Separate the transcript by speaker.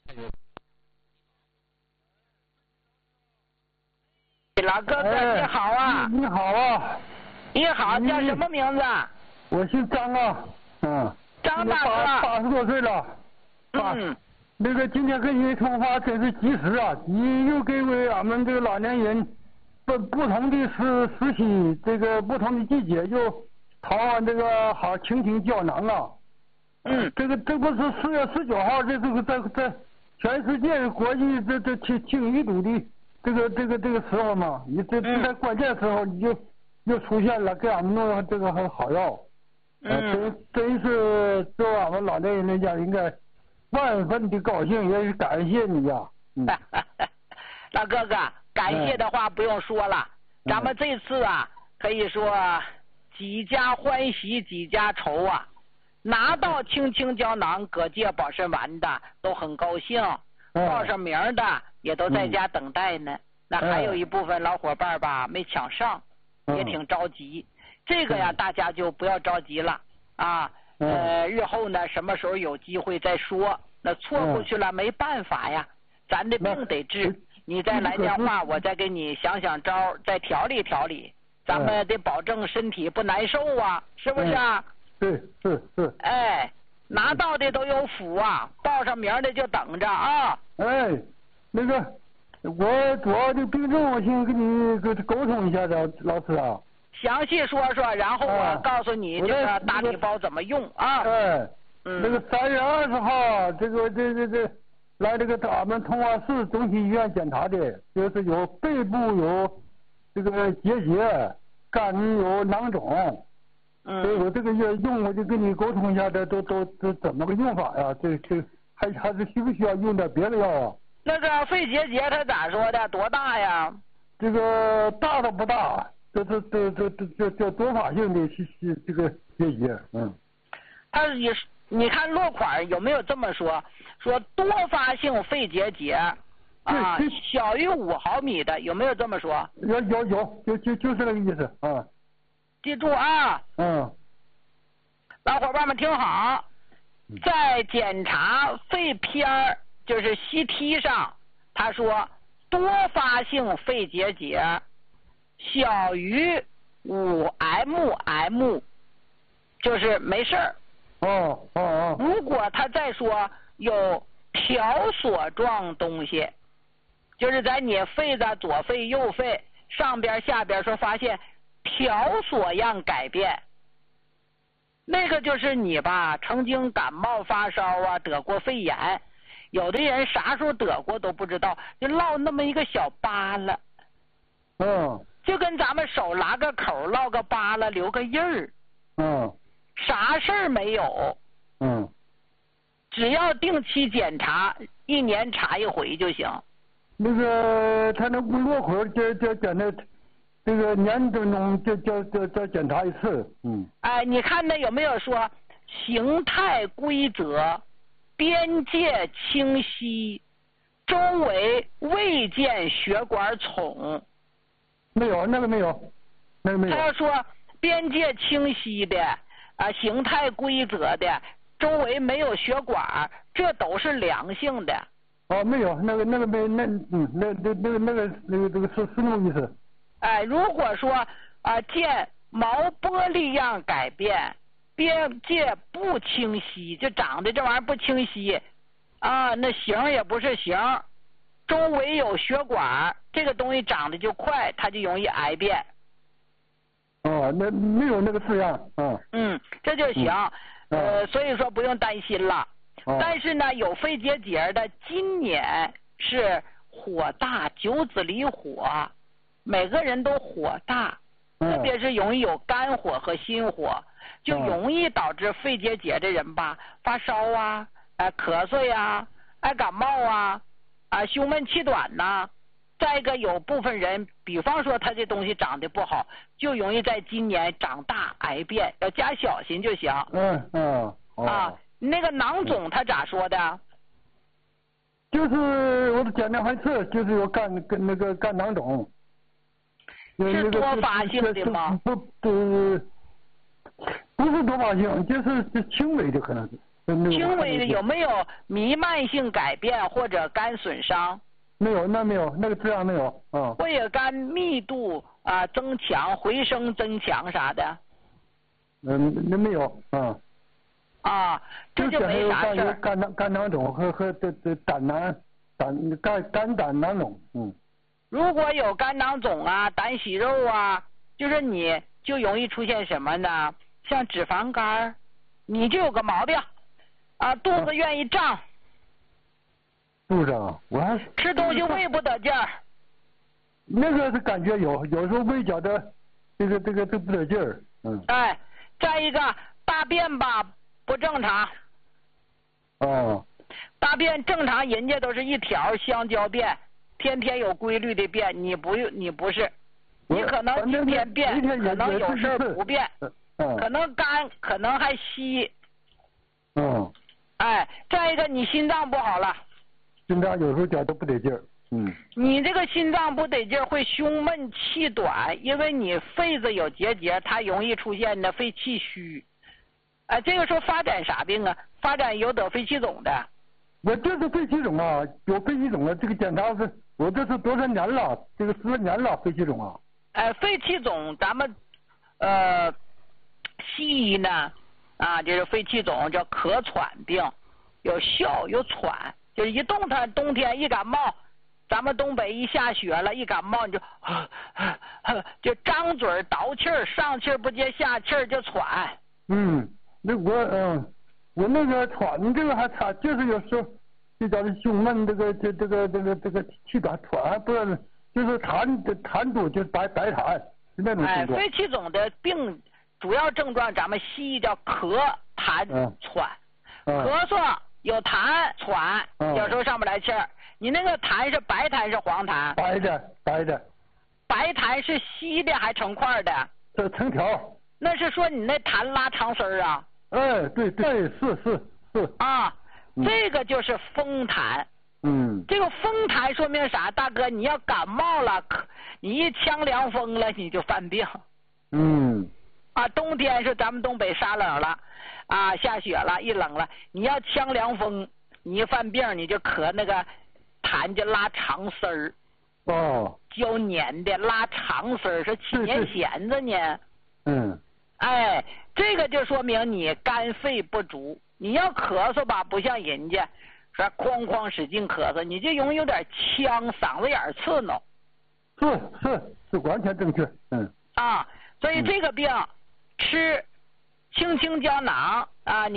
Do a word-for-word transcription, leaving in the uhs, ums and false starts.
Speaker 1: 老哥哥，
Speaker 2: 哎、
Speaker 1: 你好啊！
Speaker 2: 你好啊！
Speaker 1: 你好，叫什么名字？
Speaker 2: 我姓张啊，嗯。
Speaker 1: 张大哥。
Speaker 2: 八十多岁了。
Speaker 1: 嗯。
Speaker 2: 那个今天跟你通话真是及时啊！你又给我俺们这个老年人不不同的时时期，这个不同的季节，又讨完这个好倾情胶囊啊。
Speaker 1: 嗯。
Speaker 2: 这个这不是四月十九号，这这个在在全世界国际这这轻轻一堵的这个这个这个时候嘛，你这这在关键时候你就又出现了，给俺们弄这个好药。
Speaker 1: 嗯。
Speaker 2: 真真是作为俺们老年人来讲，应该万分的高兴，也是感谢你呀、啊。嗯、
Speaker 1: 老哥哥，感谢的话不用说了，嗯、咱们这次啊，可以说几家欢喜几家愁啊。拿到青青胶囊、葛芥保肾丸的都很高兴，
Speaker 2: 嗯、
Speaker 1: 报上名的也都在家等待呢。嗯、那还有一部分老伙伴吧没抢上，
Speaker 2: 嗯、
Speaker 1: 也挺着急。这个呀，大家就不要着急了啊。呃，日后呢，什么时候有机会再说。那错过去了没办法呀，咱的病得治。你再来电话，我再给你想想招，再调理调理。咱们得保证身体不难受啊，是不是啊？
Speaker 2: 对，是是。
Speaker 1: 哎，拿到的都有福啊，报上名的就等着啊。
Speaker 2: 哎，那个，我主要的病症，我先跟你沟沟通一下子，老师啊。
Speaker 1: 详细说说，然后我告诉你这个大礼包怎么用啊。
Speaker 2: 哎，
Speaker 1: 嗯。
Speaker 2: 那个三月二十号，这个这这这，来这个咱们通化市中心医院检查的，就是有背部有这个结节，肝有囊肿。
Speaker 1: 嗯，
Speaker 2: 所以我这个月用，我就跟你沟通一下，这都都这怎么个用法呀？这这还还是需不需要用点别的药啊？
Speaker 1: 那个肺结节他咋说的？多大呀？
Speaker 2: 这个大的不大，这这这这这这叫多发性的是是这个结节，嗯。
Speaker 1: 他也你看落款有没有这么说？说多发性肺结节啊，小于五毫米的有没有这么说？
Speaker 2: 有有有，就就就是那个意思啊。
Speaker 1: 记住啊，
Speaker 2: 嗯，
Speaker 1: 老伙伴们听好，在检查肺片儿，就是 C T 上，他说多发性肺结节小于五 M M， 就是没事儿。
Speaker 2: 哦哦哦。
Speaker 1: 如果他再说有条索状东西，就是在你肺的左肺、右肺上边、下边说发现条索样改变，那个就是你吧，曾经感冒发烧啊，得过肺炎，有的人啥时候得过都不知道，就落那么一个小疤了。
Speaker 2: 嗯。
Speaker 1: 就跟咱们手拉个口，落个疤了，留个印儿。
Speaker 2: 嗯。
Speaker 1: 啥事儿没有。
Speaker 2: 嗯。
Speaker 1: 只要定期检查，一年查一回就行。
Speaker 2: 那个他那落款就就检查。这个年中中就就就就检查一次，嗯。
Speaker 1: 哎，你看那有没有说形态规则、边界清晰、周围未见血管丛？
Speaker 2: 没有，那个没有，那个没有。
Speaker 1: 他要说边界清晰的啊，形态规则的，周围没有血管，这都是良性的。
Speaker 2: 哦，没有，那个那个没那嗯，那那那个那个那个这个是是那个意思。
Speaker 1: 哎，如果说啊、呃、见毛玻璃样改变，边界不清晰，就长得这玩意儿不清晰，啊，那形也不是形，周围有血管，这个东西长得就快，它就容易癌变。
Speaker 2: 哦，那没有那个字样，嗯。
Speaker 1: 嗯，这就行，嗯、呃，所以说不用担心了。
Speaker 2: 哦、
Speaker 1: 但是呢，有肺结节的，今年是火大，九子离火。每个人都火大，特别是容易有肝火和心火，就容易导致肺结节的人吧，发烧啊，呃、咳嗽呀，爱感冒啊，啊、胸闷气短呐。再一个，有部分人，比方说他这东西长得不好，就容易在今年长大癌变，要加小心就行。
Speaker 2: 嗯嗯。哦、
Speaker 1: 啊，那个囊肿他咋说的？
Speaker 2: 就是我检查一次，就是有肝跟那个肝囊肿。
Speaker 1: 是多发性的吗？
Speaker 2: 不不不是多发性，就是是轻微的，可能是
Speaker 1: 轻微的有没有弥漫性改变或者肝损伤？
Speaker 2: 没有，那没有，那个质量没有，嗯。
Speaker 1: 或者肝密度啊、呃、增强、回声增强啥的？
Speaker 2: 嗯，那没有，嗯。
Speaker 1: 啊，这就没啥事儿。
Speaker 2: 肝胆肝囊肿和和这这胆囊胆肝肝胆囊肿，嗯。
Speaker 1: 如果有肝囊肿啊、胆息肉啊，就是你就容易出现什么呢？像脂肪肝，你就有个毛病啊，肚子愿意胀。
Speaker 2: 肚子啊，我还
Speaker 1: 吃东西胃不得劲儿。
Speaker 2: 那个是感觉有，有时候胃觉得这个这个这不得劲儿，嗯。
Speaker 1: 哎，再一个大便吧不正常。
Speaker 2: 哦。
Speaker 1: 大便正常，人家都是一条香蕉便，天天有规律的便，你不你不是，你可能今天便，可能有事儿不便，
Speaker 2: 嗯，
Speaker 1: 可能干，可能还稀。
Speaker 2: 嗯。
Speaker 1: 哎，再一个你心脏不好了。
Speaker 2: 心脏有时候觉得不得劲儿，嗯。
Speaker 1: 你这个心脏不得劲儿会胸闷气短，因为你肺子有结节，它容易出现的肺气虚。哎，这个时候发展啥病啊？发展有得肺气肿的。
Speaker 2: 我这是肺气肿啊，有肺气肿了，这个检查是，我这是多少年了？这个十年了，肺气肿啊。
Speaker 1: 哎，肺气肿，咱们呃西医呢啊，就是肺气肿叫咳喘病，有哮有喘。就是一动它冬天一感冒，咱们东北一下雪了，一感冒你就就张嘴倒气儿，上气儿不接下气儿就喘。
Speaker 2: 嗯，那我嗯，我那个喘这个还差，就是有时候就叫这胸闷，这个这这个这个这个气短喘，不是就是痰痰多，就是白白痰是那种情况。
Speaker 1: 哎，肺气肿的病主要症状，咱们西医叫咳痰喘，
Speaker 2: 嗯、
Speaker 1: 咳嗽。有痰喘，有时候上不来气儿。你那个痰是白痰是黄痰？
Speaker 2: 白的，白的。
Speaker 1: 白痰是稀的还成块的？
Speaker 2: 这成条。
Speaker 1: 那是说你那痰拉长丝儿啊？
Speaker 2: 哎，对对，是是是。
Speaker 1: 啊，嗯、这个就是风痰。
Speaker 2: 嗯。
Speaker 1: 这个风痰说明啥？大哥，你要感冒了，你一呛凉风了，你就犯病。
Speaker 2: 嗯。
Speaker 1: 啊，冬天是咱们东北杀冷了。啊，下雪了，一冷了，你要呛凉风，你一犯病，你就咳那个痰就拉长丝儿，
Speaker 2: 哦，
Speaker 1: 胶粘的拉长丝儿，是起粘弦子呢。
Speaker 2: 嗯，
Speaker 1: 哎，这个就说明你肝肺不足。你要咳嗽吧，不像人家说哐哐使劲咳嗽，你就容易有点呛，嗓子眼儿刺挠。
Speaker 2: 是是是，完全正确。嗯。
Speaker 1: 啊，所以这个病、嗯、吃。青青胶囊啊，你。